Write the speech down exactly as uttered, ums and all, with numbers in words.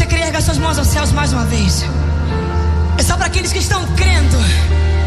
crer, erga suas mãos aos céus mais uma vez. É só para aqueles que estão crendo.